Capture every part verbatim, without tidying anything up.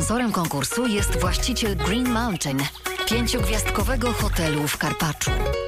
Sponsorem konkursu jest właściciel Green Mountain, pięciogwiazdkowego hotelu w Karpaczu.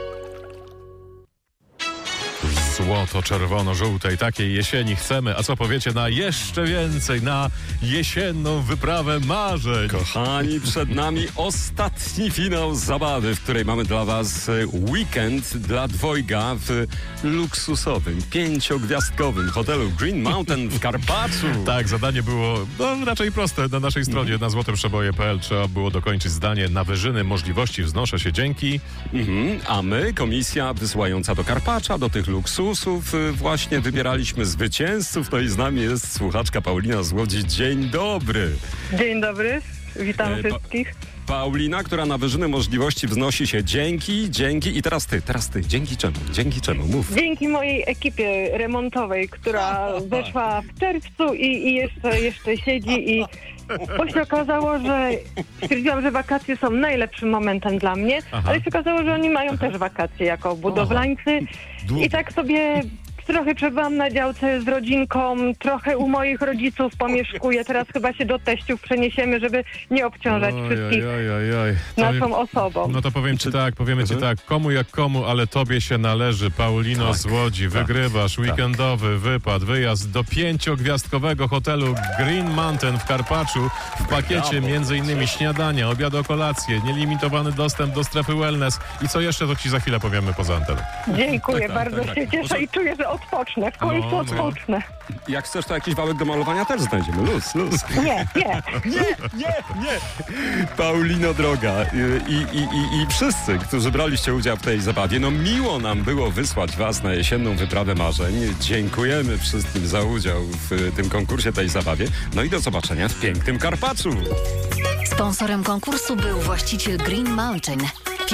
Złoto-czerwono-żółtej takiej jesieni chcemy. A co powiecie na jeszcze więcej, na jesienną wyprawę marzeń? Kochani, przed nami ostatni finał zabawy, w której mamy dla was weekend dla dwojga w luksusowym, pięciogwiazdkowym hotelu Green Mountain w Karpaczu. Tak, zadanie było no, raczej proste. Na naszej stronie mm. na złoteprzeboje kropka p l trzeba było dokończyć zdanie: na wyżyny możliwości wznoszę się dzięki. Mhm. A my, komisja wysyłająca do Karpacza, do tych luksusów, właśnie wybieraliśmy zwycięzców. No i z nami jest słuchaczka Paulina z Łodzi. Dzień dobry. Dzień dobry, witam e, wszystkich. Pa- Paulina, która na wyżyny możliwości wznosi się dzięki, dzięki i teraz ty, teraz ty. Dzięki czemu? Dzięki czemu? Mów. Dzięki mojej ekipie remontowej, która weszła w czerwcu i, i jeszcze, jeszcze siedzi i bo się okazało, że stwierdziłam, że wakacje są najlepszym momentem dla mnie, Aha. ale się okazało, że oni mają też wakacje jako budowlańcy i tak sobie trochę przebyłam na działce z rodzinką, trochę u moich rodziców pomieszkuję, teraz chyba się do teściów przeniesiemy, żeby nie obciążać oj, wszystkich oj, oj, oj. naszą osobą. No to powiem ci tak, powiemy ci tak, komu jak komu, ale tobie się należy. Paulino tak, z Łodzi, tak, wygrywasz tak. weekendowy wypad, wyjazd do pięciogwiazdkowego hotelu Green Mountain w Karpaczu w pakiecie między innymi śniadania, obiady, kolacje, nielimitowany dostęp do strefy wellness i co jeszcze, to ci za chwilę powiemy poza anteną. Dziękuję, tak, tak, bardzo tak, tak. się cieszę Może... i czuję, że odpocznę, w końcu No, no. odpocznę. Jak chcesz, to jakiś wałek do malowania też znajdziemy. Luz, luz. Nie, nie. Nie, nie, nie. Paulino droga i, i, i, i wszyscy, którzy braliście udział w tej zabawie, no miło nam było wysłać was na jesienną wyprawę marzeń. Dziękujemy wszystkim za udział w tym konkursie, tej zabawie. No i do zobaczenia w pięknym Karpaczu. Sponsorem konkursu był właściciel Green Mountain,